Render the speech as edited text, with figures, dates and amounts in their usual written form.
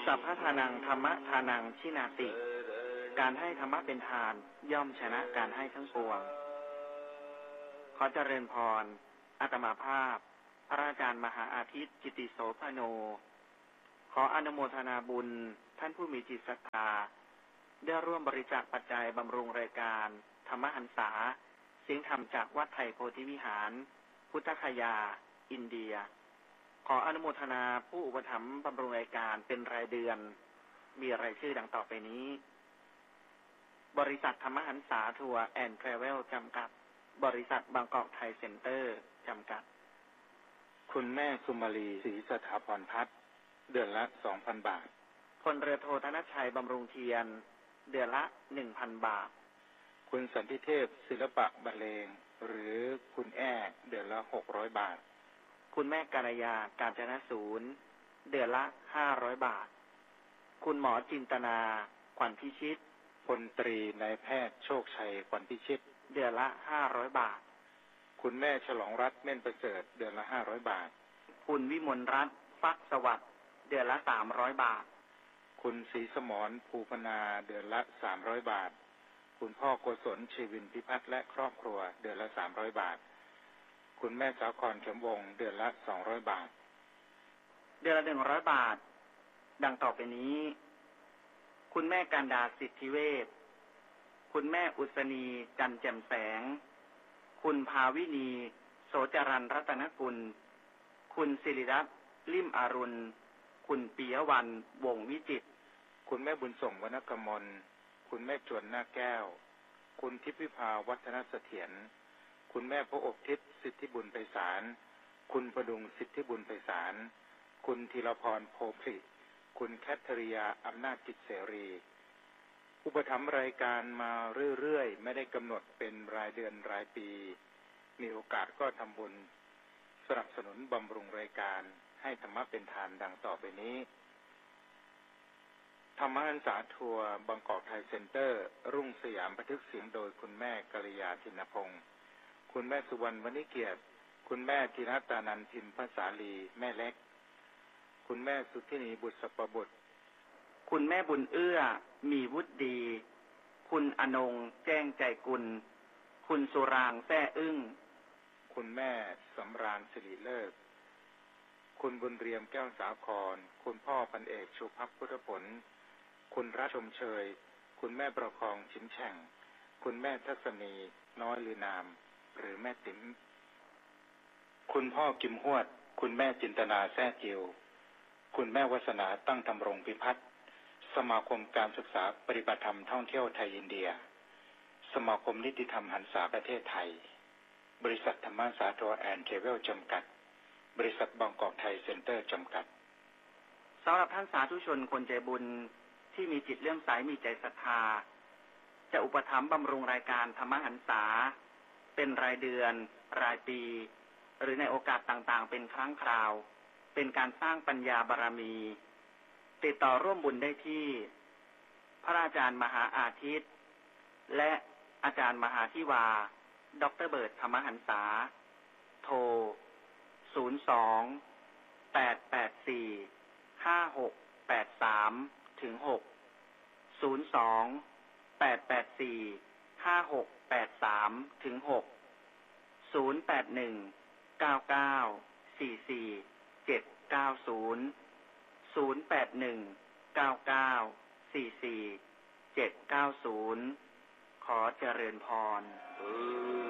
สัพพทานังธรรมทานังชินาติ การให้ธรรมะเป็นทานย่อมชนะการให้ทั้งปวงขอเจริญพรอาตมาภาพพระอาจารย์มหาอาทิตย์กิติโสภโนขออนุโมทนาบุญท่านผู้มีจิตศรัทธาได้ร่วมบริจาคปัจจัยบำรุงรายการธรรมหันษาเสียงธรรมจากวัดไทยโพธิวิหารพุทธคยาอินเดียขออนุโมทนาผู้อุปถัมภ์บำรุงรายการเป็นรายเดือนมีรายชื่อดังต่อไปนี้บริษัทธรรมหันษาทัวร์แอนด์ทราเวลจำกัดบริษัทบางกอกไทยเซ็นเตอร์จำกัดคุณแม่สุมาลีศรีสถาพรพัฒน์เดือนละ 2,000 บาทพลเรือโทธนชัยบำรุงเทียนเดือนละ 1,000 บาทคุณสันติเทพศิลปะบรรเลงหรือคุณแอ้เดือนละ600 บาทคุณแม่กาญยาการจนศูนย์เดือนละ500 บาทคุณหมอจินตนาขวัญพิชิตพลตรีนายแพทย์โชคชัยขวัญพิชิตเดือนละ500 บาทคุณแม่ฉลองรัตน์เม่นประเสริฐเดือนละ500 บาทคุณวิมลรัตน์ฟักสวัสดิ์เดือนละ300 บาทคุณศรีสมรภูพนาเดือนละ300 บาทคุณพ่อโกศลชีวินพิพัฒน์และครอบครัวเดือนละ300 บาทคุณแม่สาครเข็มวงเดือนละ200 บาทเดือนละ100 บาทดังต่อไปนี้คุณแม่การดาสิทธิเวชคุณแม่อุษณีจันแจ่มแสงคุณภาวินีโสจรัญรัตนกุลคุณศิริรัตน์ลิ่มอรุณคุณปิยวันวงวิจิตรคุณแม่บุญส่งวรรณกมลคุณแม่จวนหน้าแก้วคุณทิพย์วิภาวัฒนเสถียรคุณแม่พระอบทิศสิทธิบุญไพศาลคุณประดุงสิทธิบุญไพศาลคุณธีรพรโพผลิคุณแคทริยาอำนาจจิตเสรีอุปถัมภ์รายการมาเรื่อยๆไม่ได้กำหนดเป็นรายเดือนรายปีมีโอกาสก็ทำบุญสนับสนุนบำรุงรายการให้ธรรมะเป็นทานดังต่อไปนี้ธรรมหันษาทัวร์บางกอกไทยเซ็นเตอร์รุ่งสยามบันทึกเสียงโดยคุณแม่กัลยาธินพงศ์คุณแม่สุวรรณวณิเกียรติคุณแม่ธีรตานันท์พิมพ์ภาษาลีแม่เล็กคุณแม่สุทธินีบุษปบุตรคุณแม่บุญเอื้อมีวุฒิดีคุณอนงแจ้งใจกุลคุณสุรางแซ่อึ้งคุณแม่สำราญสิริเลิศคุณบุญเรียมแก้วสาครคุณพ่อพันเอกชูภักดิ์พุทธผลคุณรัชชมเชยคุณแม่ประคองชิมแฉ่งคุณแม่ทัศนีน้อยลือนามหรือแม่ติ๋มคุณพ่อกิมฮวดคุณแม่จินตนาแซ่จิวคุณแม่วัสนาตั้งธำรงพิพัฒน์สมาคมการศึกษาปฏิบัติธรรมท่องเที่ยวไทยอินเดียสมาคมนิติธรรมหันษาประเทศไทยบริษัทธรรมสาทัวร์แอนด์ทราเวลจำกัดบริษัทบางกอกไทยเซ็นเตอร์จำกัดสำหรับท่านสาธุชนคนใจบุญที่มีจิตเลื่อมใสมีใจศรัทธาจะอุปถัมภ์บำรุงรายการธรรมหันษาเป็นรายเดือนรายปีหรือในโอกาสต่างๆเป็นครั้งคราวเป็นการสร้างปัญญาบารมีติดต่อร่วมบุญได้ที่พระอาจารย์มหาอาทิตย์และอาจารย์มหาธิวาดร.เบิร์ตธรรมหันษาโทร02-884-5683-6 02-884-5683-6 081-9944-790 081-9944-790 ขอเจริญพร